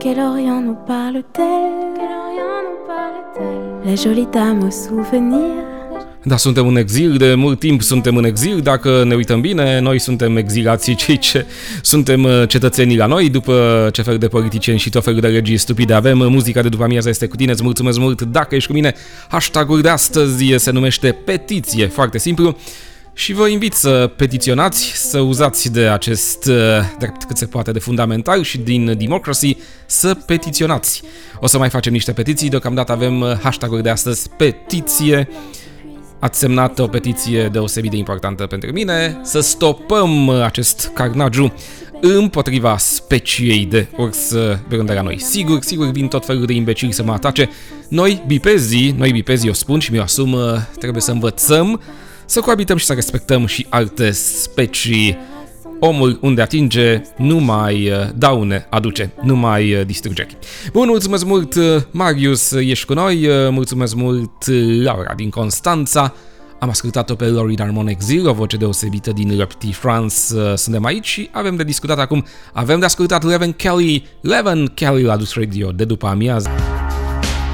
Quel Orient nous parle-t-elle? La jolie dame au souvenir. Da, suntem în exil, de mult timp suntem în exil, dacă ne uităm bine, noi suntem exilații, cei ce suntem cetățenii la noi, după ce fel de politicieni și tot felul de legii stupide avem. Muzica de după amiază este cu tine, îți mulțumesc mult dacă ești cu mine. Hashtag-ul de astăzi se numește petiție, foarte simplu. Și vă invit să petiționați, să uzați de acest drept cât se poate de fundamental și din democracy să petiționați. O să mai facem niște petiții, deocamdată avem hashtag-ul de astăzi petiție. Ați semnat o petiție deosebit de importantă pentru mine, să stopăm acest carnagiu împotriva speciei de urs vrând de la noi. Sigur vin tot felul de imbecili să mă atace. Noi bipezii o spun și mi-o asum, trebuie să învățăm să coabităm și să respectăm și alte specii. Omul unde atinge nu mai daune aduce, nu mai distrugeri. Bun, mulțumesc mult Marius, ești cu noi, mulțumesc mult Laura din Constanța. Am ascultat-o pe Lori Darmon Exil, o voce deosebită din Le Petit France. Suntem aici și avem de discutat acum, avem de ascultat Leven Kelly la Dus Radio de după amiază.